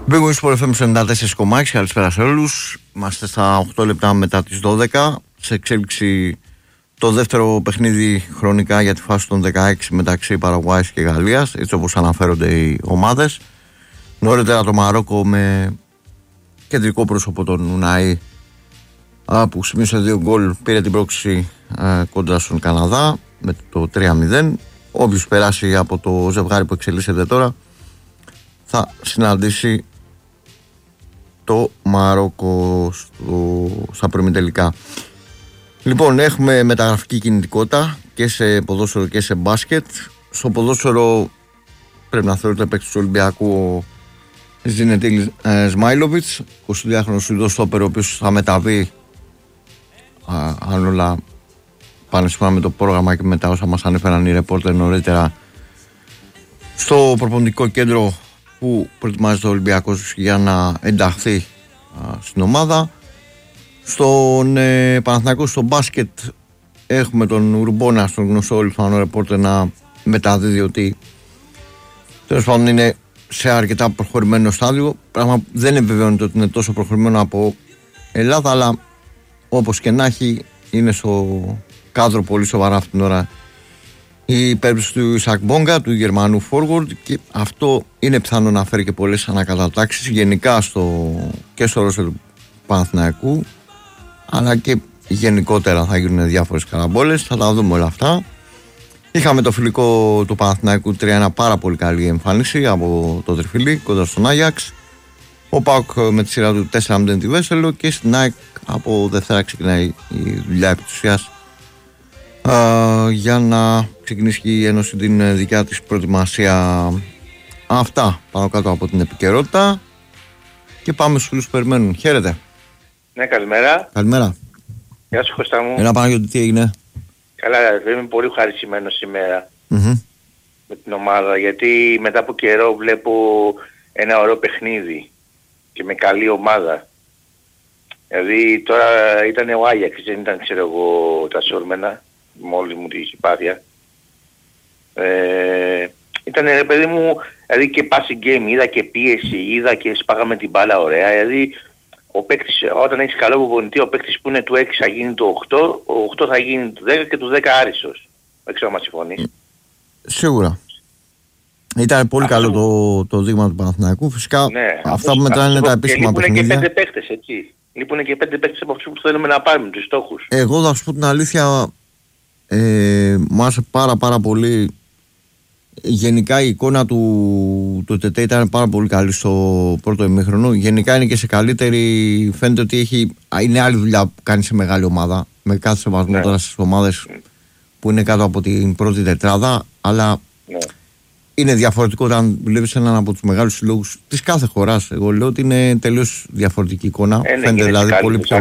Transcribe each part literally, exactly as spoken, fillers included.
Big Wings Sport εφ εμ ενενήντα τέσσερα κόμμα έξι, καλησπέρα σε όλους. Είμαστε στα οκτώ λεπτά μετά τις δώδεκα. Σε εξέλιξη το δεύτερο παιχνίδι χρονικά για τη φάση των δεκαέξι μεταξύ Παραγουάης και Γαλλίας, έτσι όπως αναφέρονται οι ομάδες. Νωρίτερα το Μαρόκο με κεντρικό πρόσωπο τον Ουναή, που σημείωσε δύο γκολ, πήρε την πρόκληση ε, κοντά στον Καναδά με το τρία μηδέν. Όποιος περάσει από το ζευγάρι που εξελίσσεται τώρα θα συναντήσει το Μαρόκο στο, στα προημιτελικά. Λοιπόν, έχουμε μεταγραφική κινητικότητα και σε ποδόσφαιρο και σε μπάσκετ. Στο ποδόσφαιρο πρέπει να θεωρείται παίκτης του Ολυμπιακού ο Ζινετήλ ε, Σμάιλοβιτς, εικοσιδυάχρονος Σουηδός στόπερ, ο οποίος θα μεταβεί, α, αν όλα πάνε σύμφωνα με το πρόγραμμα και μετά όσα μας ανέφεραν οι ρεπόρτερ νωρίτερα, στο προπονητικό κέντρο που προετοιμάζεται ο Ολυμπιακός για να ενταχθεί α, στην ομάδα. Στον ε, Παναθηναϊκό στο μπάσκετ έχουμε τον Ουρμπόνα, στον γνωστό Ολυμπιακό ρεπόρτερ, να μεταδίδει ότι τέλος πάντων είναι σε αρκετά προχωρημένο στάδιο. Πράγμα δεν επιβεβαιώνεται ότι είναι τόσο προχωρημένο από Ελλάδα, αλλά όπως και να έχει είναι στο κάδρο πολύ σοβαρά αυτή την ώρα η περίπτωση του Ισακ Μπόγκα, του Γερμανού forward, και αυτό είναι πιθανό να φέρει και πολλές ανακατατάξεις γενικά στο, και στο ρόστερ του Παναθηναϊκού, αλλά και γενικότερα θα γίνουν διάφορες καραμπόλες, θα τα δούμε όλα αυτά. Είχαμε το φιλικό του Παναθηναϊκού τρία ένα, πάρα πολύ καλή εμφάνιση από το Τριφυλί κοντά στον Άγιαξ. Ο ΠΑΟΚ με τη σειρά του τέσσερα μηδέν τη Βέσσελο, και στην ΑΕΚ από Δευτέρα ξεκινάει η δουλειά επί της ουσίας για να ξεκινήσει η Ένωση την δικιά της προετοιμασία. Αυτά πάνω κάτω από την επικαιρότητα και πάμε στους φίλους που περιμένουν. Χαίρετε. Ναι, καλημέρα. Καλημέρα. Γεια σου Κώστα μου. Ένα Παναγιώτη, τι έγινε? Καλά, είμαι πολύ ευχαριστημένος σήμερα mm-hmm. με την ομάδα, γιατί μετά από καιρό βλέπω ένα ωραίο παιχνίδι και με καλή ομάδα. Δηλαδή τώρα ήταν ο Άγιαξ, δεν ήταν, ξέρω εγώ, τα σόρμενα με όλη μου τη συμπάθεια. Ε, ήταν, ρε παιδί μου, δηλαδή και passing game, είδα και πίεση, είδα και σπάγαμε την μπάλα ωραία. Δηλαδή ο παίκτης, όταν έχεις καλό προπονητή, ο παίκτης που είναι του έξι θα γίνει το οκτώ, ο οκτώ θα γίνει του δέκα και του δέκα άριστος. Δεν ξέρω αν συμφωνείς. Σίγουρα. Ήταν πολύ αυτό καλό το, το δείγμα του Παναθηναϊκού. Φυσικά ναι, αυτά που μετράνε είναι τα επίσημα παιχνίδια. Λείπουν και πέντε παίκτες εκεί. Λείπουν και πέντε παίκτες από αυτούς που θέλουμε να πάρουμε τους στόχους. Εγώ θα σου πω την αλήθεια, ε, μου άρεσε πάρα πάρα πολύ. Γενικά η εικόνα του, του ΤΕΤΕ ήταν πάρα πολύ καλή στο πρώτο ημίχρονο. Γενικά είναι και σε καλύτερη. Φαίνεται ότι έχει, είναι άλλη δουλειά που κάνει σε μεγάλη ομάδα. Με κάθε σεβασμό ναι. τώρα στις ομάδες mm. που είναι κάτω από την πρώτη τετράδα. Αλλά ναι. είναι διαφορετικό όταν βλέπεις έναν από τους μεγάλους συλλόγους της κάθε χώρας. Εγώ λέω ότι είναι τελείως διαφορετική εικόνα. Ε, ναι, φαίνεται δηλαδή πολύ πιο.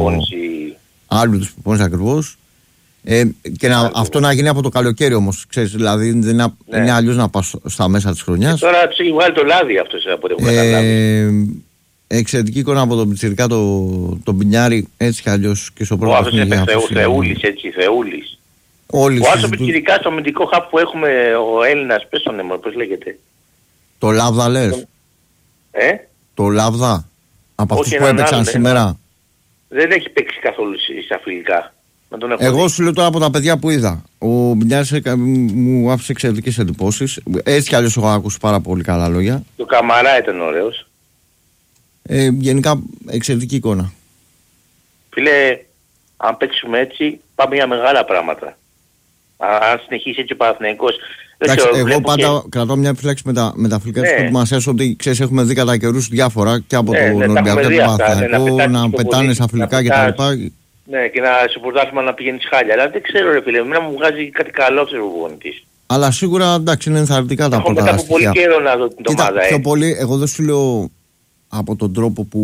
Άλλου τους προπόνηση ακριβώς. Ε, και να, αυτό να γίνει από το καλοκαίρι όμως, ξέρεις, δηλαδή δεν ναι. είναι αλλιώς να πας στα μέσα της χρονιάς. Και τώρα ψήγει βγάλει το λάδι αυτός από ό,τι έχω καταλάβει. Ε, εξαιρετική εικόνα από τον Πιτσιρικά, τον το Μπινιάρη, έτσι κι αλλιώς και στο πρώτο παιχνίδι. Ο αυτός είναι Θεούλης, έτσι, Θεούλης. Όλοι ο Άσο Πιτσιρικά στο αμυντικό χαπ που έχουμε, ο Έλληνας, πες τον έμορφο, πώς λέγεται. Το Λάβδα λες. Ε? Το Λάβδα, από αυτούς που έπαιξαν σήμερα. Δεν έχει παίξει καθόλου στα φιλικά. Εγώ δει. σου λέω τώρα από τα παιδιά που είδα. Ο Μπινιάρης μου άφησε εξαιρετικές εντυπώσεις. Έτσι κι αλλιώς έχω ακούσει πάρα πολύ καλά λόγια. Το Καμαρά ήταν ωραίος. Ε, γενικά εξαιρετική εικόνα. Φίλε, αν παίξουμε έτσι πάμε για μεγάλα πράγματα. Αν συνεχίσει έτσι ο Παναθηναϊκός. Εντάξει, εγώ πάντα και... κρατώ μια επιφύλαξη με τα, με τα φιλικά ναι. της προετοιμασίας, ότι ξέρεις, έχουμε δει κατά καιρούς διάφορα και από ναι, τον ναι, Ολυμπιακό και τον Παναθηναϊκό να, να πετάνε στα φιλικά κτλ. Ναι, και να σε πρωτάθλημα να πηγαίνεις χάλια. Αλλά δεν ξέρω ρε φίλε, εμένα μου βγάζει κάτι καλό αυτός ο προπονητής. Αλλά σίγουρα εντάξει είναι ενθαρρυντικά τα πρώτα στοιχεία. Έχω πολύ καιρό να δω την Κοίτα, ομάδα. Πιο ε. πολύ, εγώ δεν σου λέω από τον τρόπο που,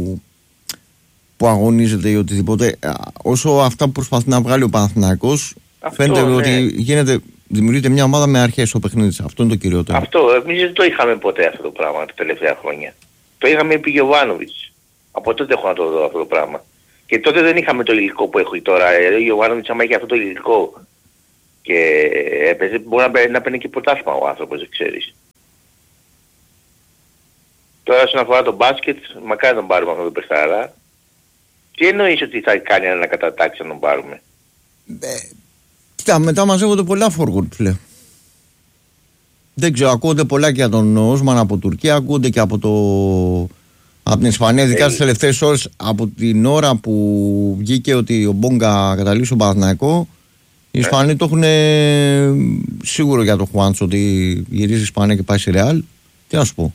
που αγωνίζεται ή οτιδήποτε. Όσο αυτά που προσπαθεί να βγάλει ο Παναθηναϊκός, φαίνεται ναι. ότι γίνεται, δημιουργείται μια ομάδα με αρχές στο παιχνίδι. Αυτό είναι το κυριότερο. Αυτό, εμείς δεν το είχαμε ποτέ αυτό το πράγμα τα τελευταία χρόνια. Το είχαμε επί Γιωβάνοβιτς. Από τότε έχω να το δω αυτό το πράγμα. Και τότε δεν είχαμε το υλικό που έχω τώρα. Ο Γιωβάνοβιτς άμα είχε αυτό το υλικό και έπαιζε, μπορεί να, να παίρνει και πρωτάθλημα ο άνθρωπος, δεν ξέρεις. Τώρα όσον αφορά το μπάσκετ, μακάρι να τον πάρουμε αυτό το παιχτάρα. Τι εννοείς ότι θα κάνει ένα κατατάξει να τον πάρουμε? Ε, κοίτα, μετά μαζεύονται πολλά forward, φίλε. Δεν ξέρω, ακούγονται πολλά και για τον Όσμαν από Τουρκία, ακούγονται και από, το... από την Ισπανία, ειδικά στις τελευταίες ώρες, από την ώρα που βγήκε ότι ο Μπόγκα καταλήξει στον Παναθηναϊκό. Οι Ισπανοί το έχουν σίγουρο για τον Χουάντσο ότι γυρίζει η Ισπανία και πάει σε Ρεάλ. Τι να σου πω.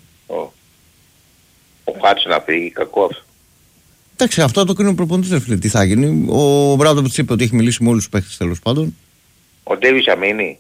Ο Χουάντσο να φύγει, κακό αυτό. Εντάξει, αυτό το κρίνει ο προπονητής, ρε φίλε. Τι θα γίνει. Ο Μπράντοβιτς είπε ότι έχει μιλήσει με όλους τους παίχτες τέλος πάντων. Ο Ντέβις θα μείνει.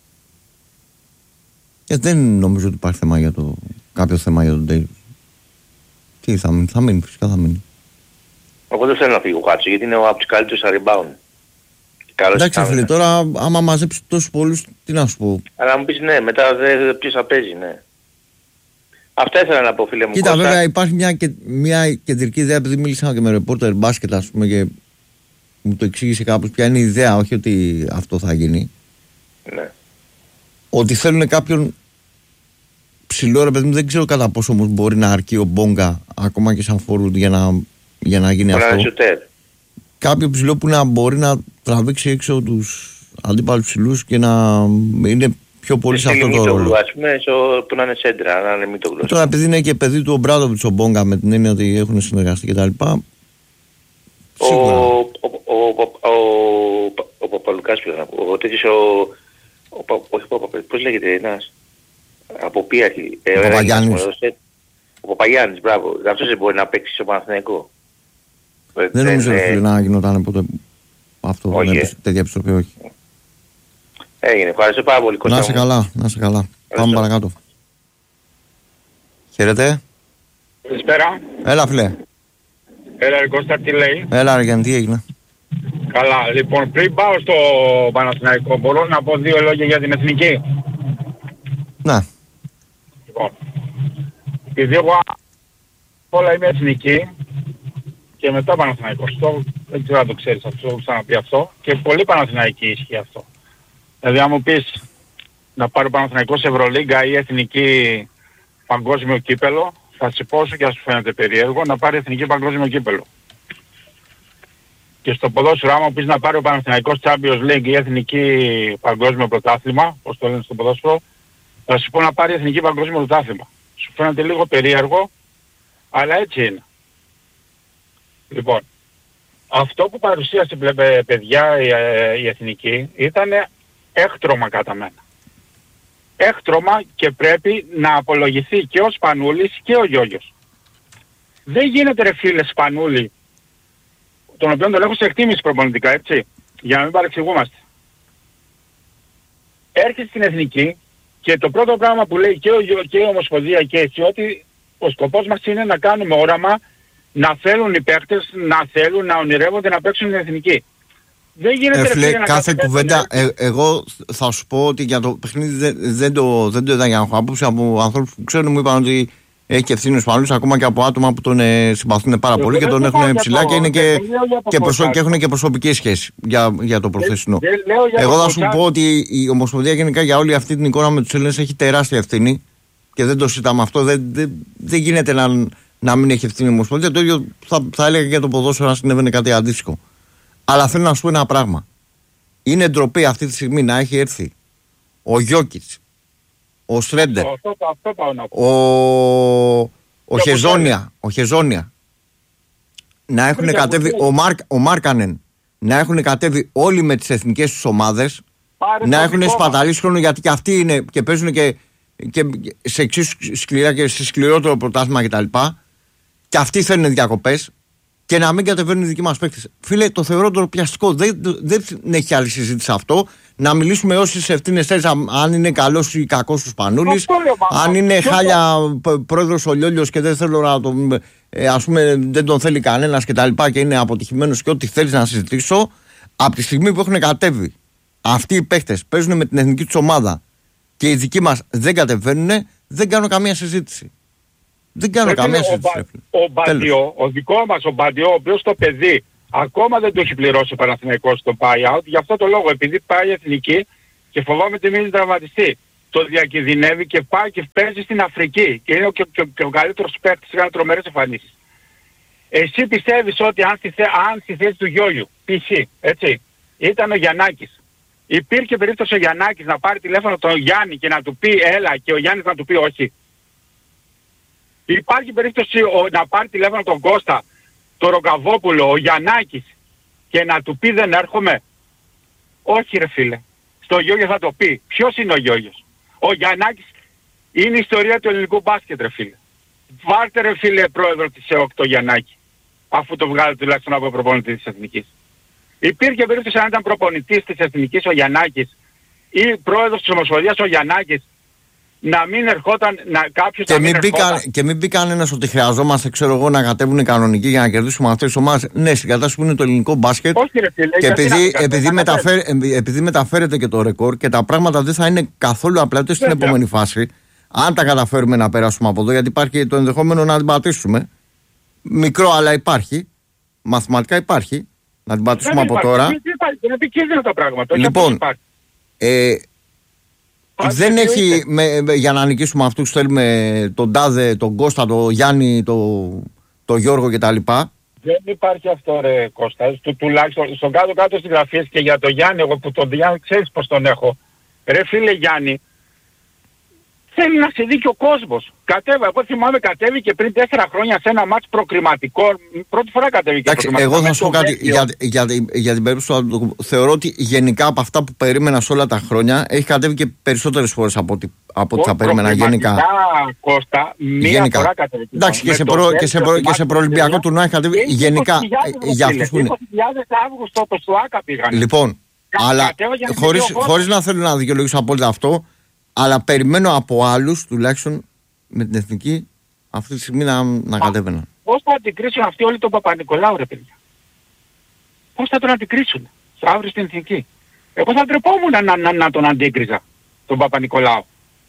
Ε, δεν νομίζω ότι υπάρχει θέμα για το... κάποιο θέμα για τον Ντέβις. Τι θα μείνει, θα μείνει, φυσικά θα μείνει. Εγώ δεν θέλω να φύγει ο Χουάντσο γιατί είναι από τους καλύτερους στα rebound. Εντάξει, φίλε, τώρα άμα μαζέψει τόσους πολλούς, τι να σου πω. Αλλά μου πεις ναι, μετά δεν ποιος θα παίζει, ναι. Αυτά ήθελα να πω, φίλε μου. Κοίτα, Κώστα. Βέβαια υπάρχει μια, μια κεντρική ιδέα, επειδή μίλησα και με ρεπόρτερ μπάσκετ, ας πούμε, και μου το εξήγησε κάπως ποια είναι η ιδέα, όχι ότι αυτό θα γίνει. Ναι. Ότι θέλουν κάποιον ψηλό, ρε παιδί μου, δεν ξέρω κατά πόσο όμως μπορεί να αρκεί ο Μπόγκα ακόμα και σαν forward για να, για να γίνει Μπορεί αυτό. να είναι Κάποιο ψηλό που να μπορεί να τραβήξει έξω τους αντίπαλους ψηλούς και να είναι πιο πολύ σε αυτό το ρόλο. Ας πούμε, στο, που να είναι σέντρα, να είναι Μήτογλου. Τώρα επειδή είναι και παιδί του ο Μπράντοβιτς ο Μπόγκα με την έννοια ότι έχουν συνεργαστεί κτλ. Ο, ο, ο, ο, ο Παπαλουκάς πήγα να πω, ο τέτοιος ο, πώς λέγεται ένας, από Πίαχη, ο Παπαγιάννης. Ο Παπαγιάννης, μπράβο, αυτός δεν μπορεί να παίξει στο Παναθηναϊκό. Δεν νομίζω ότι να γινόταν ποτέ αυτό, τέτοια επιστροφή, όχι. Έγινε, ευχαριστώ πάρα πολύ. Να είσαι καλά, να είσαι καλά. Πάμε παρακάτω. Χαίρετε. Καλησπέρα. Έλα, φίλε. Έλα, ρε Κώστα, τι λέει. Έλα, ρε Γιάννη, τι έγινε. Καλά, λοιπόν, πριν πάω στο Παναθηναϊκό, μπορώ να πω δύο λόγια για την εθνική. Ναι. Λοιπόν, επειδή εγώ όλα είμαι εθνική και μετά Παναθηναϊκός, το, δεν ξέρω αν το ξέρεις αυτό, το έχω ξαναπεί αυτό, και πολύ Παναθηναϊκή ισχύει αυτό. Δηλαδή, αν μου πεις να πάρει ο Παναθηναϊκός Ευρωλίγκα ή εθνική παγκόσμιο κύπελο, θα σε πω όσο και αν σου φαίνεται περίεργο να πάρει εθνική παγκόσμιο κύπελο. Και στο ποδόσφαιρο, άμα πεις να πάρει ο Παναθηναϊκός Champions League ή εθνική παγκόσμιο πρωτάθλημα, όπως το λένε στο ποδόσφαιρο, θα σου πω να πάρει εθνική παγκόσμιο πρωτάθλημα. Σου φαίνεται λίγο περίεργο, αλλά έτσι είναι. Λοιπόν, αυτό που παρουσίασε παιδιά η, η εθνική ήταν έκτρωμα κατά μένα. Έκτρωμα και πρέπει να απολογηθεί και ο Σπανούλης και ο Γιώργος. Δεν γίνεται ρε φίλε Σπανούλη, τον οποίο τον έχω σε εκτίμηση προπονητικά, έτσι, για να μην παρεξηγούμαστε. Έρχεται στην εθνική και το πρώτο πράγμα που λέει και, ο, και η Ομοσπονδία και έτσι, ότι ο σκοπός μας είναι να κάνουμε όραμα, να θέλουν οι παίκτες, να θέλουν, να ονειρεύονται να παίξουν την εθνική. Δεν γίνεται ε, φίλε, να κάθε κουβέντα, ε, εγώ θα σου πω ότι για το παιχνίδι δεν, δεν το, δεν το είδα για να έχω άποψη από ανθρώπους που ξέρουν, μου είπαν ότι έχει ευθύνη ο Σπανούλης, ακόμα και από άτομα που τον ε, συμπαθούν πάρα πολύ και τον έχουν ψηλά και, είναι και, και, προσω, και έχουν και προσωπική σχέση για, για το προθεσινό. Εγώ θα σου πω ότι η Ομοσπονδία γενικά για όλη αυτή την εικόνα με τους Έλληνες έχει τεράστια ευθύνη και δεν το συζητάμε αυτό. Δεν, δεν, δεν γίνεται να, να μην έχει ευθύνη η Ομοσπονδία. Το ίδιο θα, θα έλεγα και για το ποδόσφαιρο αν συνέβαινε κάτι αντίστοιχο. Αλλά θέλω να σου πω ένα πράγμα. Είναι ντροπή αυτή τη στιγμή να έχει έρθει ο Γιόκιτς, ο Σρέντερ, αυτό, αυτό πάω να πω. ο, ο, Χεζόνια, ο Χεζόνια, να έχουν κατέβει, ο, Μάρκ, ο Μάρκανεν, να έχουν κατέβει όλοι με τις εθνικές τους ομάδες, Πάρε να έχουν σπαταλήσει χρόνο γιατί και αυτοί είναι και παίζουν και, και σε εξίσου σκληρά και σε σκληρότερο πρωτάθλημα κτλ. Και, και αυτοί θέλουν διακοπές. Και να μην κατεβαίνουν οι δικοί μας παίκτες. Φίλε, το θεωρώ ντροπιαστικό. Δεν, δεν έχει άλλη συζήτηση αυτό. Να μιλήσουμε όσες ευθύνες θέλεις, αν είναι καλός ή κακός ο Σπανούλης, αν είναι χάλια πρόεδρος ο Λιόλιος και δεν θέλω να τον, ε, ας πούμε, δεν τον θέλει κανένας και τα λοιπά και είναι αποτυχημένος και ό,τι θέλεις να συζητήσω. Από τη στιγμή που έχουν κατέβει αυτοί οι παίκτες, παίζουν με την εθνική τους ομάδα και οι δικοί μας δεν κατεβαίνουν, δεν κάνω καμία συζήτηση. Δεν κάνω Πρέπει καμία ο, συζήτηση. Ο, ο Μπαντιό, ο δικό μας ο Μπαντιό, ο οποίος το παιδί ακόμα δεν το έχει πληρώσει ο Παναθηναϊκός στο buyout, γι' αυτό το λόγο, επειδή πάει εθνική και φοβάμαι ότι μην τραυματιστεί. το διακινδυνεύει και πάει και παίζει στην Αφρική και είναι και, και, και ο καλύτερος παίκτης, κάνει τρομερές εμφανίσεις. Εσύ πιστεύεις ότι αν στη, αν στη θέση του Γιώργιου, π.χ. έτσι, ήταν ο Γιαννάκης, υπήρχε περίπτωση ο Γιαννάκης να πάρει τηλέφωνο τον Γιάννη και να του πει έλα και ο Γιάννης να του πει όχι? Υπάρχει περίπτωση ο, να πάρει τηλέφωνο τον Κώστα, τον Ρογκαβόπουλο, ο Γιαννάκης και να του πει δεν έρχομαι? Όχι ρε φίλε. Στο Γιώργιο θα το πει. Ποιος είναι ο Γιώργιος? Ο Γιαννάκης είναι η ιστορία του ελληνικού μπάσκετ ρε φίλε. Βάλτε ρε φίλε πρόεδρο της ΕΟΚ το Γιαννάκη, αφού το βγάλετε τουλάχιστον από προπονητή της Εθνικής. Υπήρχε περίπτωση αν ήταν προπονητής της Εθνικής ο Γιαννάκης ή πρόεδρος της Ομοσπονδίας ο Γιαννάκης να μην ερχόταν να, κάποιος και να μην μην ερχόταν. Μπήκα, και μην πει κανένας ότι χρειαζόμαστε, ξέρω εγώ, να κατέβουν οι κανονικοί για να κερδίσουμε αυτές τις ομάδες. Ναι, στην κατάσταση που είναι το ελληνικό μπάσκετ. Όχι, ρε φίλε, και επειδή, να, επειδή, να, μεταφέρ, επειδή μεταφέρεται και το ρεκόρ και τα πράγματα δεν θα είναι καθόλου απλά ούτε στην Βέβαια. επόμενη φάση. Αν τα καταφέρουμε να περάσουμε από εδώ, γιατί υπάρχει το ενδεχόμενο να την πατήσουμε. Μικρό, αλλά υπάρχει. Μαθηματικά υπάρχει. Να την πατήσουμε δεν από υπάρχει. τώρα. Δεν υπάρχει. Είναι επικίνδυνο τα πράγματα. Λοιπόν, ε, δεν και έχει, με, με, για να νικήσουμε αυτούς θέλουμε τον Τάδε, τον Κώστα, τον Γιάννη, τον το Γιώργο κτλ. Δεν υπάρχει αυτό ρε Κώστα. Του, τουλάχιστον στον κάτω-κάτω στις γραφές και για τον Γιάννη, εγώ που τον Γιάννη ξέρεις πως τον έχω. Ρε φίλε Γιάννη, θέλει να σε δει και ο κόσμος. Κατέβα, εγώ θυμάμαι κατέβηκε πριν τέσσερα χρόνια σε ένα μάτς προκριματικό. Πρώτη φορά κατέβηκε. Εντάξει, εγώ θα σου πω κάτι για, για, για, για την περίπτωση του. Θεωρώ ότι γενικά από αυτά που περίμενα σε όλα τα χρόνια έχει κατέβει και περισσότερες φορές από ό,τι από ό,τι θα περίμενα γενικά. Κώστα, μία γενικά. φορά κατέβηκε. Εντάξει, και σε, προ, και, σε προ, και σε προολυμπιακό τουρνουά έχει κατέβει γενικά για αυτούς που είναι. είκοσι χιλιάδες Αύγουστο το Σουάκα πήγαν. Λοιπόν, αλλά χωρίς, χωρίς να θέλω να δικαιολογήσω απόλυτα αυτό, αλλά περιμένω από άλλους τουλάχιστον με την εθνική αυτή τη στιγμή να, να κατέβαιναν. Πώς θα αντικρίσουν αυτοί όλοι τον Παπα-Νικολάου ρε παιδιά? Πώς θα τον αντικρίσουν αύριο στην εθνική? Εγώ θα ντρεπόμουν να, να, να τον αντίκριζα τον Παπα-Νικολάου.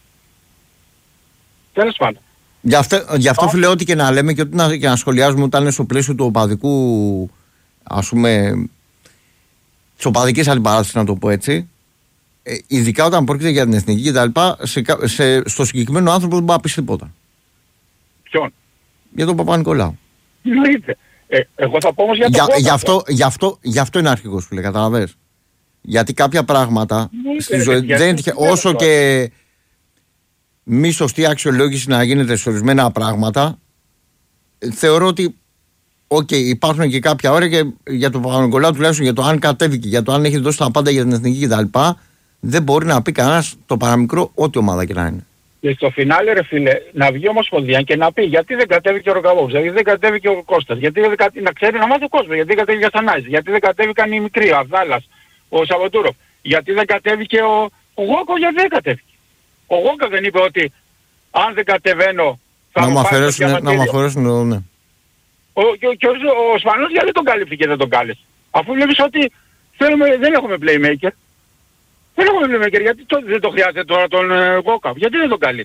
Τέλος πάντων. Γι' αυτό, γι αυτό φίλε, ό,τι και να λέμε και ό,τι να, και να σχολιάζουμε όταν είναι στο πλαίσιο του οπαδικού, ας πούμε, της οπαδικής αντιπαράθεσης, να το πω έτσι, ε, ειδικά όταν πρόκειται για την εθνική κτλ., σε, σε, στο συγκεκριμένο άνθρωπο δεν μπορεί να πεις τίποτα. Ποιον? Για τον Παπα-Νικολάου. Εννοείται. Ε, εγώ θα πω όμως για τον για, Κώστα. γι, αυτό, γι, αυτό, γι' αυτό είναι αρχηγός, φίλε, καταλαβες. Γιατί κάποια πράγματα στη ζωή δεν είναι τυχαία. Όσο και μη σωστή αξιολόγηση να γίνεται σε ορισμένα πράγματα, θεωρώ ότι okay, υπάρχουν και κάποια όρια και για τον Παπα-Νικολάου τουλάχιστον για το αν κατέβηκε, για το αν έχει δώσει τα πάντα για την εθνική κτλ. Δεν μπορεί να πει κανένας το παραμικρό ό,τι ομάδα και να είναι. Και στο φινάλε ρε φίλε, να βγει Ομοσπονδία και να πει γιατί δεν κατέβηκε ο Ρογκαβόπουλος, γιατί δεν κατέβηκε ο Κώστας, γιατί δεν κατέ... να ξέρει να μάθει ο κόσμος, γιατί δεν κατέβηκε ο Γιασανάκης, γιατί δεν κατέβηκαν οι μικροί, ο Αβδάλλας, ο Σαββατούροφ, γιατί δεν κατέβηκε ο, ο Γόκο, γιατί δεν κατέβηκε. Ο Γόκο δεν είπε ότι αν δεν κατεβαίνω θα να μου πάρει το διαμαρτύριο. Να μου αφαιρέσουν, ναι. Ο, και, και ο, ο, ο Σπανός γιατί τον κάλυψε και δεν τον κάλεσε? Αφού βλέπεις ότι θέλουμε, δεν έχουμε playmaker. Δεν έχουμε playmaker, γιατί το, δεν το χρειάζεται τώρα τον ε, Γόκα, γιατί δεν τον καλεί?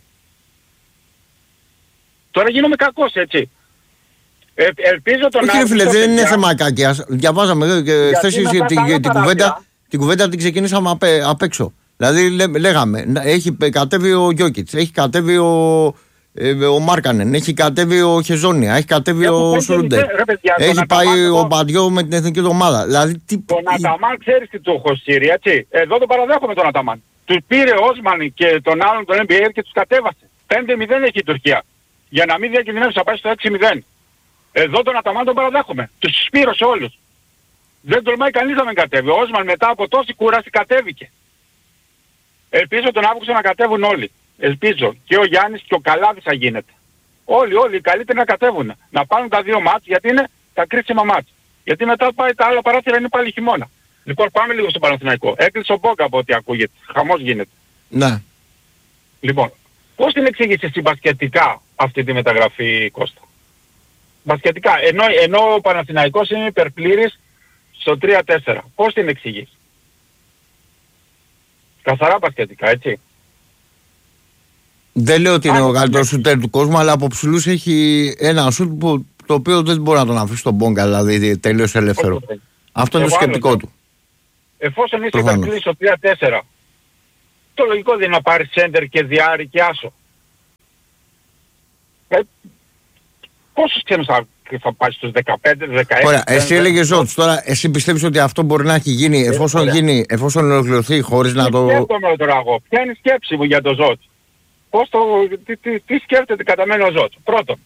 Τώρα γίνομαι κακός έτσι. Ε, ελπίζω τον όχι, φίλε, δεν είναι θέμα κακίας. Διαβάζαμε εδώ και χθες την, την, κουβέντα, την κουβέντα την ξεκινήσαμε απ, απ' έξω. Δηλαδή λέ, λέγαμε, έχει κατέβει ο Γιόκιτς, έχει κατέβει ο, ε, ο Μάρκανεν, έχει κατέβει ο Χεζόνια, έχει κατέβει έχω ο Σρούντερ, έχει πάει ο Μπαντιό με την εθνική ομάδα. Δηλαδή, τι... Τον Αταμάν ξέρεις τι του έχω στείλει, έτσι. Εδώ τον παραδέχομαι τον Αταμάν. Τους πήρε ο Όσμαν και τον άλλον τον Εν Μπι Έι και τους κατέβασε. πέντε μηδέν έχει η Τουρκία. Για να μην διακινδυνεύσει να πάει στο έξι μηδέν. Εδώ τον Αταμάν τον παραδέχομαι. Τους σπήρωσε όλους. Δεν τολμάει κανείς να μην κατέβει. Ο Όσμαν μετά από τόση κούραση κατέβηκε. Ελπίζω τον Αύγουστο να κατέβουν όλοι. Ελπίζω. Και ο Γιάννης και ο Καλάβης θα γίνεται. Όλοι, όλοι οι καλύτεροι να κατέβουν. Να πάρουν τα δύο μάτς γιατί είναι τα κρίσιμα μάτς. Γιατί μετά πάει τα άλλα παράθυρα είναι πάλι χειμώνα. Λοιπόν πάμε λίγο στο Παναθηναϊκό. Έκλεισε ο Μπόκα από ό,τι ακούγεται. Χαμός γίνεται. Ναι. Λοιπόν, πώς την εξήγησες συμπασκετικά αυτή τη μεταγραφή, Κώστα? Μπασκετικά. Ενώ, ενώ ο Παναθηναϊκός είναι υπερπλήρης στο τρία τέσσερα. Πώς την εξηγείς? Καθαρά μπασκετικά, έτσι. Δεν λέω ότι είναι ο καλύτερος σουτέρ του κόσμου, αλλά από ψηλούς έχει ένα σουτ που, το οποίο δεν μπορεί να τον αφήσει στον Μπόγκα, δηλαδή τελείως ελεύθερο. Όχι, αυτό, ε, είναι το σκεπτικό του. Εφόσον είσαι υπερπλήρης στο τρία τέσσερα, πώς την εξηγείς? Μπασκετικά. Ενώ, ενώ ο Παναθηναϊκός είναι υπερπλήρης στο τρία τέσσερα. πώς την εξηγείς? Καθαρά μπασκετικά, έτσι. Δεν λέω ότι είναι ο καλύτερος σουτέρ του κόσμου, αλλά από ψηλούς έχει ένα σουτ που, το οποίο δεν μπορεί να τον αφήσει στον Μπόγκα, δηλαδή τελείως ελεύθερο. Αυτό είναι το σκεπτικό του. το λογικό δεν είναι να πάρει σέντερ και διάρρη και άσο. Ε, πόσους ξένους θα, θα πάει στους δεκαπέντε δεκαέξι? Ωραία, εσύ έλεγες Ζότς, τώρα εσύ πιστεύεις ότι αυτό μπορεί να έχει γίνει εφόσον, γίνει, εφόσον ολοκληρωθεί χωρίς να το... Σκέφτομαι τώρα εγώ, ποια είναι η σκέψη μου για το Ζότς? Πώς το, τι, τι, τι σκέφτεται κατά μένα ο Ζότς? Πρώτον,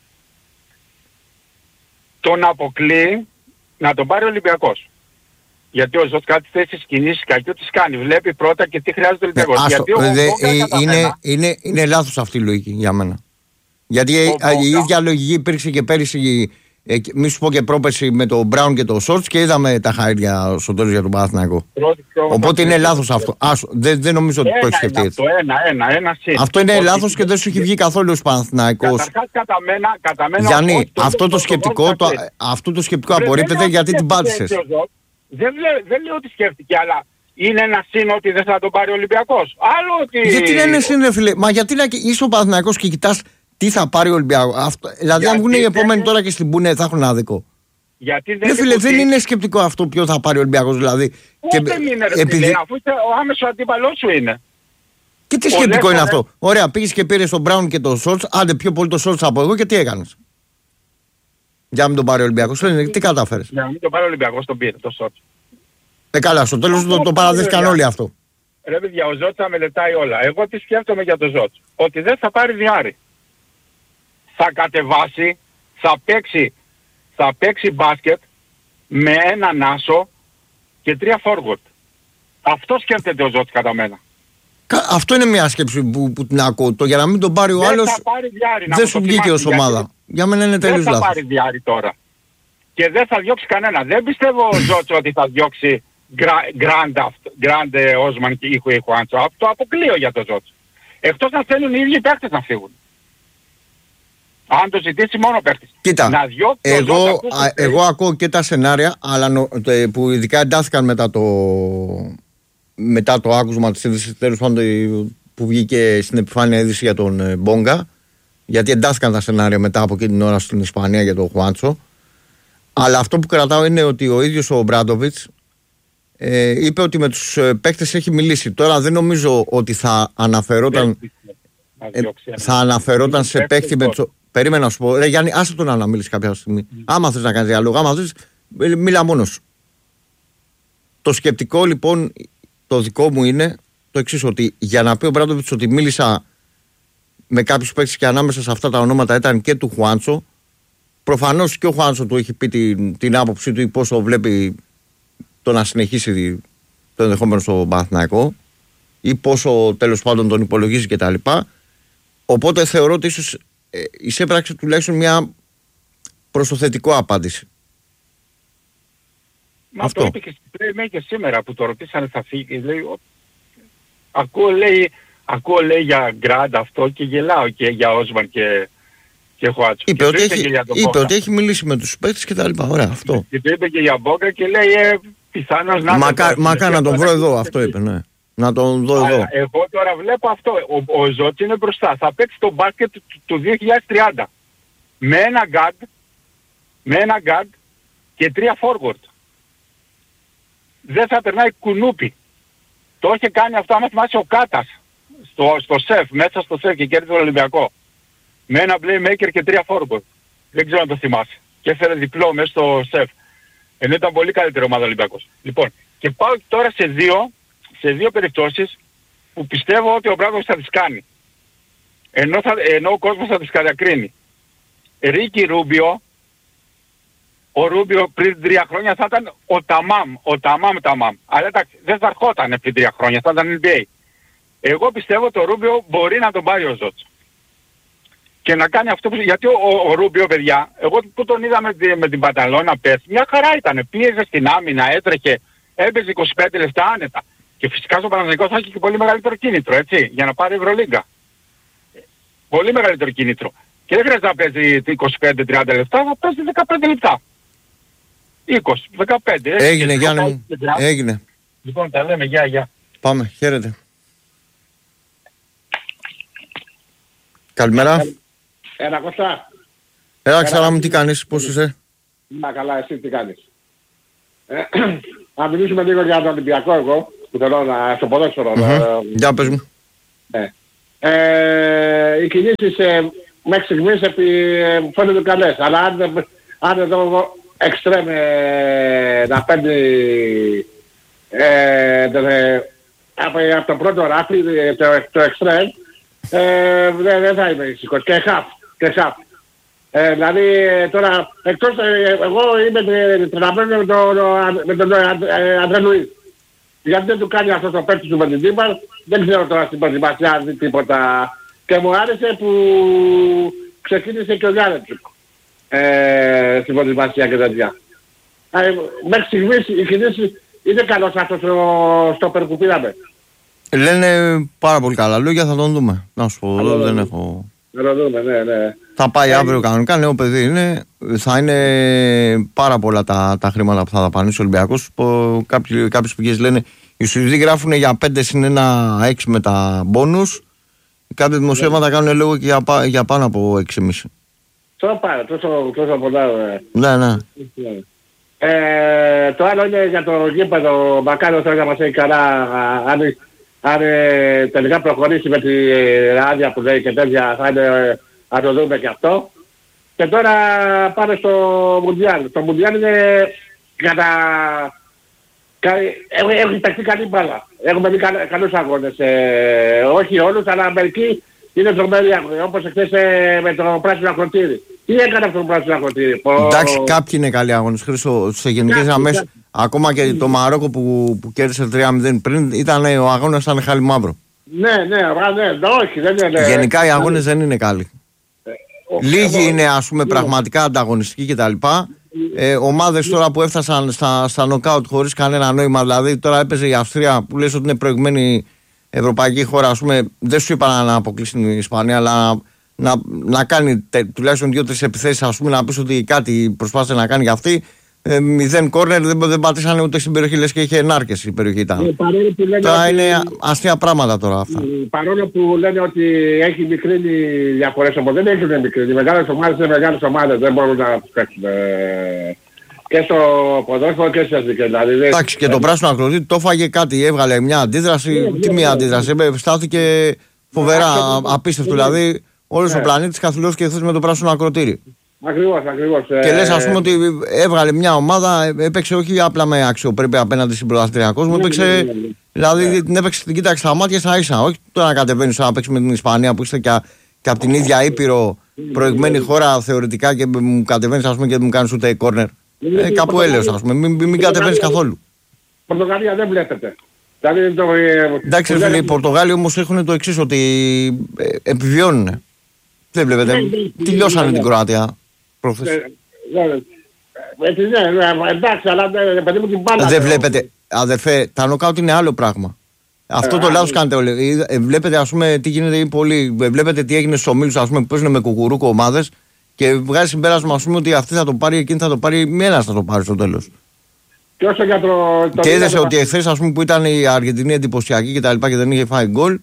τον αποκλεί να τον πάρει ο Ολυμπιακός. Γιατί ο Ζότς κάτι θέσεις κινήσεις κακιού τις κάνει. Βλέπει πρώτα και τι χρειάζεται ο Ολυμπιακός. Ε, γιατί ο δε, Μπόγκα, ε, κατά είναι, μένα, είναι, είναι λάθος αυτή η λογική για μένα. Γιατί Ο η Μπόγκα. ίδια λογική υπήρξε και πέρυσι, ε, μη σου πω και πρόπερσι με τον Μπράουν και τον Σόρτς και είδαμε τα χάρια στο τέλος για τον Παναθηναϊκό. Οπότε είναι λάθος αυτό. Άσο, δεν, δεν νομίζω ότι το έχει σκεφτεί έτσι. Ένα, ένα, ένα, ένα, αυτό είναι λάθος και δεν σου έχει βγει καθόλου ως Παναθηναϊκός. Καταρχάς κατά μένα, κατά μένα Γιάννη, αυτό το σκεπτικό, το, αυτό το σκεπτικό απορρίπτεται γιατί την πάτησες. Δεν, δεν λέω ότι σκέφτηκε, αλλά είναι ένα σύν ότι δεν θα τον πάρει ο Ολυμπιακός. Άλλο ότι... Γιατί δεν είναι σύν, ρε φίλε. Μα γιατί να είσαι ο Παναθηναϊκός και κοιτάς τι θα πάρει ο Ολυμπιακός. Αυτό, δηλαδή, γιατί αν βγουν οι επόμενοι είναι... τώρα και στην πούνε, θα έχουν άδικο. Γιατί δεν, ρε φίλε, ότι... δεν είναι σκεπτικό αυτό ποιο θα πάρει ο Ολυμπιακός. Δηλαδή. Και... δεν είναι, ρε επειδή... φίλε, αφού είσαι ο άμεσος αντίπαλός σου είναι. Και τι σκεπτικό είναι αυτό? Ωραία, πήγες και πήρες τον Μπράουν και τον Σόλτς. Άντε πιο πολύ τον Σόλτς από εγώ και τι έκανες? Για να μην τον πάρει ο Ολυμπιακός. Τι κατάφερες? Για να μην τον πάρει ο Ολυμπιακός, τον πήρε τον Σόλτς. Ε, καλά, στο τέλος το, το παραδέχτηκαν όλοι αυτό. Ρε παιδιά, ο Ζότς θα μελετάει όλα. Εγώ τι σκέφτομαι για τον Ζότς? Ότι δεν θα πάρει διάρρη. Θα κατεβάσει, θα παίξει, θα παίξει μπάσκετ με έναν άσο και τρία forward. Αυτό σκέφτεται ο Ζότς κατά μένα. Αυτό είναι μια σκέψη που, που την ακούω. Το για να μην τον πάρει ο άλλος δεν σου βγήκε ως ομάδα. Για μένα είναι τελείως λάθος. Δεν θα πάρει διάρρη τώρα. Και δεν θα διώξει κανένα. Δεν πιστεύω ο Ζότς ότι θα διώξει Γκράντε, Όσμαν και Ήχου Ήχου Άντσο. Το αποκλείω για το Ζότς. Εκτός να θέλουν οι ίδιοι παίκτες να φύγουν. Αν το ζητήσει μόνο παίκτης. Κοίτα, να διώξει εγώ, Ζότς, α, εγώ ακούω και τα σενάρια, αλλά νο, το, που ειδικά εντάθηκαν μετά το, μετά το άκουσμα της είδησης, τέλος πάντων που βγήκε στην επιφάνεια είδηση για τον ε, Μπόγκα, γιατί εντάθηκαν τα σενάρια μετά από εκείνη την ώρα στην Ισπανία για τον Χουάντσο. Αλλά αυτό που κρατάω είναι ότι ο ίδιος ο Μπράντοβιτς ε, είπε ότι με τους ε, παίκτες έχει μιλήσει. Τώρα δεν νομίζω ότι θα αναφερόταν, ε, θα αναφερόταν σε παίκτη με τους... Περίμενα να σου πω, ρε Γιάννη, άσε τον να μιλήσει κάποια στιγμή. Mm. Άμα θες να κάνεις διάλογο, άμα θες, μίλα μόνος. Το σκεπτικό λοιπόν, το δικό μου είναι το εξής, ότι για να πει ο Μπράντοβιτς ότι μίλησα με κάποιους παίκτες και ανάμεσα σε αυτά τα ονόματα ήταν και του Χουάντσο, προφανώς και ο Χουάντσο του έχει πει την, την άποψή του ή πώς το βλέπει το να συνεχίσει το ενδεχόμενο στο Παναθηναϊκό ή πόσο τέλος πάντων τον υπολογίζει κτλ. Οπότε θεωρώ ότι ίσως ε, εισέπραξε τουλάχιστον μια προς το θετικό απάντηση. Μα αυτό το είπε και στην Playmaker σήμερα που το ρωτήσανε θα φύγει. Λέει, ο... ακούω, λέει, ακούω λέει για Γκραντ αυτό και γελάω και για Όσμαν και, και Χουάτσο. Είπε, και ότι, έχει, είπε ότι έχει μιλήσει με τους παίκτες και τα λοιπά. Ωραία, αυτό. Και το είπε και για Μπόγκα και λέει ε, πιθανώς να... Μακά, μακά να τον βρω εδώ, αυτό είπε, ναι. Να τον δω εδώ. Εγώ τώρα βλέπω αυτό. Ο, ο Ζότς είναι μπροστά. Θα παίξει το μπάσκετ του, του δύο χιλιάδες τριάντα. Με ένα guard, με ένα guard και τρία forward. Δεν θα περνάει κουνούπι. Το είχε κάνει αυτό, άμα θυμάσαι, ο Κάτας στο, στο σεφ, μέσα στο σεφ και κέρδισε τον Ολυμπιακό. Με ένα playmaker και τρία forward. Δεν ξέρω αν το θυμάσαι. Και έφερε διπλό μέσα στο σεφ. Ενώ ήταν πολύ καλύτερη ομάδα Ολυμπιακός. Λοιπόν, και πάω τώρα σε δύο, σε δύο περιπτώσεις που πιστεύω ότι ο Μπράντοβιτς θα τις κάνει. Ενώ, θα, ενώ ο κόσμος θα τις κατακρίνει. Ρίκι Ρούμπιο, ο Ρούμπιο πριν τρία χρόνια θα ήταν ο Ταμάμ, ο Ταμάμ Ταμάμ. Αλλά εντάξει, δεν θα ερχόταν πριν τρία χρόνια, θα ήταν N B A. Εγώ πιστεύω το Ρούμπιο μπορεί να τον πάρει ο Ζότς. Και να κάνει αυτό που... Γιατί ο, ο, ο Ρούμπιο, παιδιά, εγώ που τον είδα με, με την Πανταλώνα πέρσι, μια χαρά ήταν. Πίεζε στην άμυνα, έτρεχε, έπαιζε είκοσι πέντε λεπτά άνετα. Και φυσικά στο Παναθηναϊκό θα έχει και πολύ μεγαλύτερο κίνητρο, έτσι, για να πάρει Ευρωλίγκα. Πολύ μεγαλύτερο κίνητρο. Και δεν χρειάζεται να παίζει είκοσι πέντε τριάντα λεπτά, θα παίζει δεκαπέντε λεπτά. είκοσι, δεκαπέντε. Έγινε, Γιάννη μου. Έγινε. Λοιπόν, τα λέμε. Γεια, γεια. Πάμε, χαίρετε. Καλημέρα. Ένα Κωστά. Έλα, ξανά μου, τι κάνεις, πώς είσαι? Να καλά, εσύ τι κάνεις? Ε, να μιλήσουμε λίγο για τον Ολυμπιακό εγώ. που θέλω να, στο ποδόσφαιρο. Mm-hmm. Για πες μου. Ναι. Ε, οι κινήσεις ε, μέχρι στιγμής ε, φαίνονται καλές, αλλά αν, αν εδώ εξτρέμ ε, να παίρνει ε, ε, από, από το πρώτο ράφι, το, το εξτρέμ, ε, δεν δε θα είμαι ήσυχος. Και χαφ, και χαφ. Ε, δηλαδή τώρα, εκτός, ε, εγώ είμαι τρελαμένος με τον, με τον ε, Αντρέ Λουίς. Γιατί δεν του κάνει αυτό το παίκτη του με την Τίμαρ, δεν ξέρω τώρα στην προετοιμασία αν δει τίποτα. Και μου άρεσε που ξεκίνησε και ο Γιάννετσουκ ε, στην προετοιμασία και τέτοια. Ε, μέχρι στιγμής η κινήση είναι καλός αυτός στο περ που πήραμε. Λένε πάρα πολύ καλά λόγια, θα τον δούμε. Να σου πω, εδώ δεν έχω... Να το δούμε, ναι, ναι. Θα πάει αύριο κανονικά, νέο παιδί είναι, θα είναι πάρα πολλά τα, τα χρήματα που θα δαπανίσει ο Ολυμπιακός. Κάποιες πηγές λένε, οι Σουηδοί γράφουν για πέντε συν ένα έξι με τα μπόνους. Κάποια δημοσιεύματα κάνουν λόγο και για, για πάνω από έξι κόμμα πέντε. Τόσο πάρα, τόσο, τόσο πολλά. Ναι, ναι. Ε, το άλλο είναι για το γήπεδο, μακάρι θέλω να μας έχει καλά, αν, αν ε, τελικά προχωρήσει με τη ε, άδεια που λέει και τέτοια, θα είναι, να το δούμε και αυτό. Και τώρα πάμε στο Μουντιάλ. Το Μουντιάλ είναι κατά... Έχει παιχτεί καλή μπάλα. Έχουμε δει καλούς αγώνες. Ε, όχι όλους, αλλά μερικοί είναι τρομεροί αγώνες. Όπως εχθές ε, με το πράσινο ακροτήρι. Τι έκανε αυτό το πράσινο ακροτήρι? Εντάξει, κάποιοι είναι καλοί αγώνες. Χρήστο, σε γενικές γραμμές, ακόμα και το Μαρόκο που, που κέρδισε τρία μηδέν πριν, ήταν, ο αγώνας ήταν χάλι μαύρο. Ναι, ναι, ναι, όχι, δεν είναι. Γενικά οι αγώνες δεν είναι καλοί. Λίγοι είναι, ας πούμε, πραγματικά ανταγωνιστικοί κτλ. Ε, ομάδες τώρα που έφτασαν στα, στα νοκάουτ χωρίς κανένα νόημα, δηλαδή τώρα έπαιζε η Αυστρία που λες ότι είναι προηγμένη ευρωπαϊκή χώρα, ας πούμε, δεν σου είπα να αποκλείσει την Ισπανία, αλλά να, να κάνει τε, τουλάχιστον δύο-τρεις επιθέσεις, ας πούμε, να πεις ότι κάτι προσπάθησε να κάνει για αυτή. Ε, μηδέν κόρνερ, δεν, δεν πατήσανε ούτε στην περιοχή, λες και είχε ενάρκες η περιοχή ήταν. Ε, τώρα ότι... είναι αστεία πράγματα τώρα αυτά. Παρόλο που λένε ότι έχει μικρύνει διαφορές, όμως δεν έχουν μικρύνει. Οι μεγάλες ομάδες είναι μεγάλες ομάδες, δεν μπορούν να τους παίξουν. Ε, και στο ποδόσφαιρο και στις αστικές. Δηλαδή, εντάξει, και το πράσινο ακροτήρι το έφαγε κάτι, έβγαλε μια αντίδραση. Τι μια αντίδραση, στάθηκε φοβερά, απίστευτο. Δηλαδή, όλος ο πλανήτης καθυλώθηκε χθες με το πράσινο ακροτήρι. Ακριβώς, ακριβώς. Και λες, ας πούμε, ότι έβγαλε μια ομάδα, έπαιξε όχι απλά με αξιοπρέπεια απέναντι στην πρωταθλήτρια κόσμο, έπαιξε, δηλαδή την έπαιξε, την κοίταξε στα μάτια στα ίσα. Όχι τώρα να κατεβαίνεις να παίξει με την Ισπανία που είστε και, και από την ίδια Ήπειρο, προηγμένη χώρα θεωρητικά, και μου κατεβαίνεις, ας πούμε, και δεν μου κάνεις ούτε κόρνερ. Ε, κάπου έλεος, ας πούμε, μην, μην κατεβαίνεις καθόλου. Πορτογαλία δεν βλέπετε. Εντάξει, οι Πορτογάλοι όμως έχουν το εξής, ότι επιβιώνουν. Δεν βλέπετε, τελειώσανε την Κροατία. Εντάξει, αλλά παιδί μου την μπάλα. Δεν βλέπετε, αδερφέ, τα νοκάουτ είναι άλλο πράγμα. Αυτό το λάθος κάνετε όλοι. Βλέπετε, ας πούμε, τι γίνεται πολύ. Βλέπετε τι έγινε στους ομίλους, ας πούμε, που παίζουν με κουκουρούκο ομάδες και βγάζει συμπέρασμα, ας πούμε, ότι αυτή θα το πάρει, εκείνη θα το πάρει, ένας θα το πάρει στο τέλος. Και όσο για το. Και είδες ότι εχθές, ας πούμε, που ήταν η Αργεντινή εντυπωσιακή και τα λοιπά και δεν είχε φάει γκολ.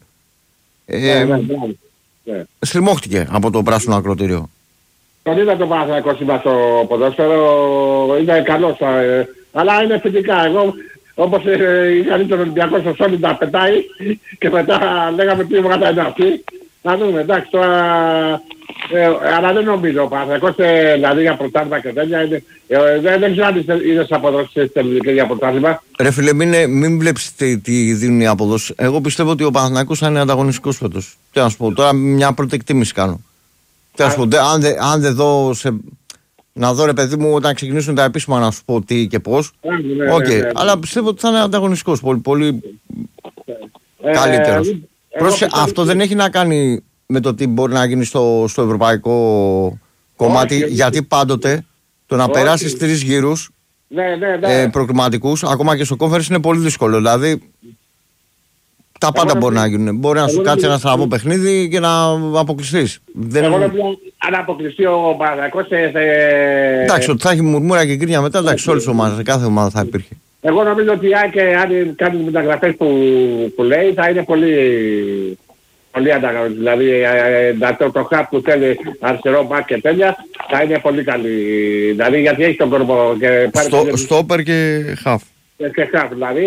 Στριμώχτηκε από το πράσινο ακροτήριο. Τον είδα το Παναθηναϊκό σήμερα στο ποδόσφαιρο, είναι καλός, ε, αλλά είναι θετικά. Εγώ, όπως ε, είχα τον Ολυμπιακό στο Σόλι να πετάει και μετά λέγαμε τι βγάτα είναι αυτή. Να δούμε, εντάξει, τώρα, ε, αλλά δεν νομίζω ο Παναθηναϊκός, ε, δηλαδή για πρωτάθλημα και τέτοια, είναι, ε, δεν, δεν ξέρω αν είδες αποδόσεις τελικές για πρωτάθλημα. Ρε φίλε, μην, μην βλέπεις τι, τι δίνουν οι αποδόσεις. Εγώ πιστεύω ότι ο Παναθηναϊκός θα είναι ανταγωνιστικός φέτος. Τι να σου πω, τώρα μια πρώτη εκτίμηση κάνω. Τι να σου πω, αν, δε, αν δεν δω σε... Να δω, ρε παιδί μου, όταν ξεκινήσουν τα επίσημα να σου πω τι και πώς. Ναι, okay. ναι, ναι, ναι. Αλλά πιστεύω ότι θα είναι ανταγωνιστικός. Πολύ, πολύ ε, καλύτερος. ε, Πρόσεχε, αυτό ε, δεν έχει να κάνει με το τι μπορεί να γίνει στο, στο ευρωπαϊκό κομμάτι. Όχι, γιατί πάντοτε το να περάσεις τρεις γύρους ναι, ναι, ναι. ε, προκριματικούς, ακόμα και στο conference, είναι πολύ δύσκολο. Δηλαδή τα πάντα εγώ μπορεί να γίνουν. Μπορεί να σου κάτσει ένα στραβό παιχνίδι και να αποκλειστείς. Δεν... Εγώ νομίζω αν αποκλειστεί ο Παναθηναϊκός... Εντάξει, ότι θα έχει μουρμούρα και γκρίνια μετά, εντάξει, όλες τις ομάδες, σε κάθε ομάδα θα υπήρχε. Εγώ νομίζω ότι αν κάνει τις μεταγραφές που, που λέει θα είναι πολύ, πολύ ανταγωνιστικό. Δηλαδή το, το χαπ που θέλει αριστερό μπακ και τέλεια θα είναι πολύ καλή. Δηλαδή γιατί έχει τον κορμό και πάρει... Στο, στόπερ και χαφ. Και χαφ δηλαδή.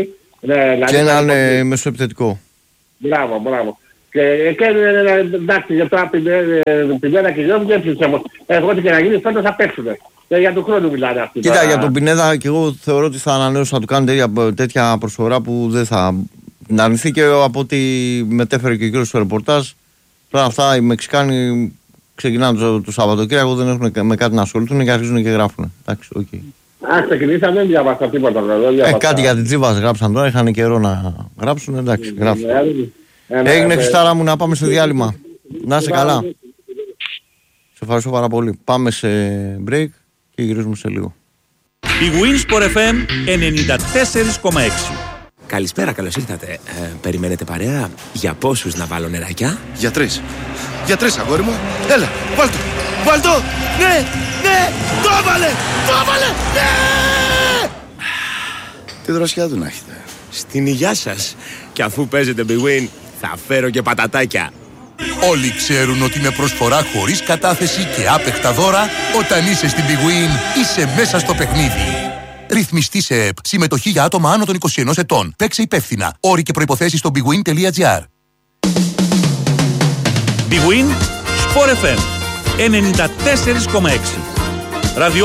Ναι, δηλαδή, και έναν δηλαδή, ε, μεσοεπιθετικό. Μπράβο, μπράβο. Και, και εντάξει, για τώρα Πινέδα και Γιώργη δεν ψήφισα. Εγώ ό,τι και να γίνει φέτος θα παίξουνε. Και για τον χρόνο μιλάνε αυτοί. Κοίτα, τώρα... για τον Πινέδα και εγώ θεωρώ ότι θα ανανέωσουν, θα του κάνουν τέτοια, τέτοια προσφορά που δεν θα την αρνηθεί, και από ό,τι μετέφερε και ο κύριος στο ρεπορτάζ. Τώρα αυτά οι Μεξικάνοι ξεκινάνε το, το Σαββατοκύριακο, δεν έχουν με κάτι να ασχοληθούν και αρχίζουν και γράφουν. Εντάξει, οκ. Okay. Α, ξεκινήσαν, δεν διάβασα τίποτα. Ε, κάτι για την Τζίβας γράψαν τώρα, είχαν καιρό να γράψουν, εντάξει, γράφουν. Έγινε, Χριστάρα μου, να πάμε σε διάλειμμα. Να είσαι καλά. Σε ευχαριστώ πάρα πολύ. Πάμε σε break και γυρίζουμε σε λίγο. Η Winsport εφ εμ ενενήντα τέσσερα κόμμα έξι. Καλησπέρα, καλώς ήρθατε. Ε, περιμένετε παρέα? Για πόσους να βάλω νεράκια? Για τρεις. Για τρεις, αγόρι μου. Έλα, βάλ' το. Βάλ' το. Ναι, ναι, το έβαλε, το έβαλε, ναι! Τι δροσιά του να έχετε. Στην υγειά σας. Και αφού παίζετε Big Win, θα φέρω και πατατάκια. Όλοι ξέρουν ότι με προσφορά χωρίς κατάθεση και άπεχτα δώρα, όταν είσαι στην Big Win, είσαι μέσα στο παιχνίδι. Ρυθμιστή σε ΕΠ. Συμμετοχή για άτομα άνω των είκοσι ενός ετών. Παίξε υπεύθυνα. Όροι και προϋποθέσεις στο bigwin τελεία gr. Big Win Sport εφ εμ ενενήντα τέσσερα κόμμα έξι.